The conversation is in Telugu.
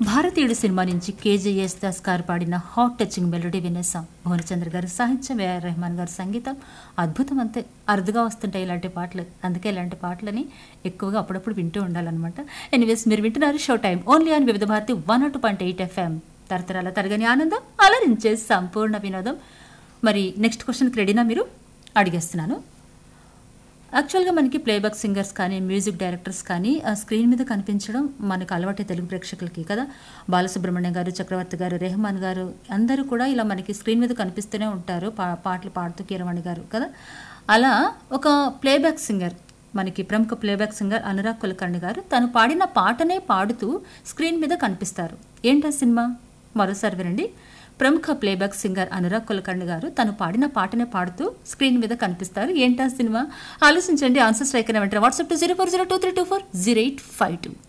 భారతీయుడు సినిమా నుంచి కేజేఎస్ దాస్ గారు పాడిన హాట్ టచింగ్ మెలోడీ వినేసాం. భువనచంద్ర గారి సాహిత్యం, ఏఆర్ రెహమాన్ గారి సంగీతం అద్భుతం. అంతే అరుదుగా వస్తుంటాయి ఇలాంటి పాటలు. అందుకే ఇలాంటి పాటలని ఎక్కువగా అప్పుడప్పుడు వింటూ ఉండాలన్నమాట. ఎనీవేస్, మీరు వింటున్నారు షో టైం ఓన్లీ ఆన్ వివిధ భారతి 102.8 FM. తరతరాల తరగని ఆనందం, అలరించే సంపూర్ణ వినోదం. మరి నెక్స్ట్ క్వశ్చన్కి రెడీనా? మీరు అడిగేస్తున్నాను. యాక్చువల్గా మనకి ప్లేబ్యాక్ సింగర్స్ కానీ మ్యూజిక్ డైరెక్టర్స్ కానీ ఆ స్క్రీన్ మీద కనిపించడం మనకు అలవాటే తెలుగు ప్రేక్షకులకి కదా. బాలసుబ్రహ్మణ్యం గారు, చక్రవర్తి గారు, రెహమాన్ గారు అందరూ కూడా ఇలా మనకి స్క్రీన్ మీద కనిపిస్తూనే ఉంటారు, పాటలు పాడుతూ కీరవాణి గారు కదా. అలా ఒక ప్లేబ్యాక్ సింగర్, మనకి ప్రముఖ ప్లేబ్యాక్ సింగర్ అనురాగ్ కులకర్ణి గారు తను పాడిన పాటనే పాడుతూ స్క్రీన్ మీద కనిపిస్తారు. ఏంటా సినిమా? మరోసారి వినండి. ప్రముఖ ప్లేబ్యాక్ సింగర్ అనురాగ్ కులకర్ణి గారు తను పాడిన పాటనే పాడుతూ స్క్రీన్ మీద కనిపిస్తారు. ఏంటా సినిమా? ఆలోచించండి. ఆన్సర్స్ రైకన వెంటనే వాట్సాప్ టు 040232400852.